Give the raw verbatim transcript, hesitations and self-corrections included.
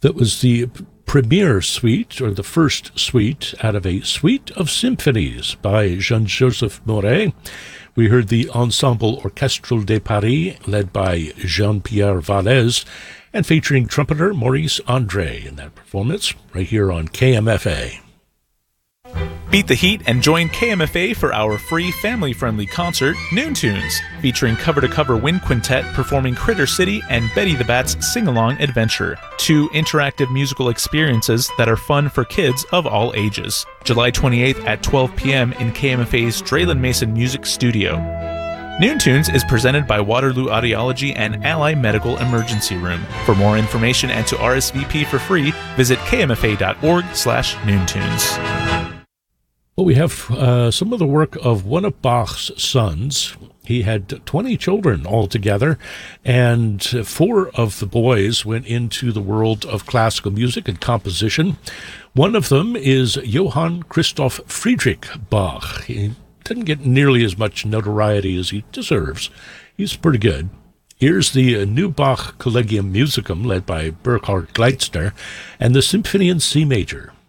That was the premiere suite, or the first suite, out of a suite of symphonies by Jean-Joseph Mouret. We heard the Ensemble Orchestral de Paris, led by Jean-Pierre Vallès, and featuring trumpeter Maurice André in that performance, right here on K M F A. Beat the heat and join K M F A for our free family-friendly concert, Noon Tunes, featuring cover-to-cover wind quintet performing Critter City and Betty the Bat's Sing-Along Adventure, two interactive musical experiences that are fun for kids of all ages. July twenty-eighth at twelve p.m. in K M F A's Draylen Mason Music Studio. Noon Tunes is presented by Waterloo Audiology and Ally Medical Emergency Room. For more information and to R S V P for free, visit kmfa.org slash noontunes. Well, we have uh, some of the work of one of Bach's sons. He had twenty children altogether, and four of the boys went into the world of classical music and composition. One of them is Johann Christoph Friedrich Bach. He didn't get nearly as much notoriety as he deserves. He's pretty good. Here's the new Bach Collegium Musicum, led by Burkhard Gleitzner, and the Symphony in C Major.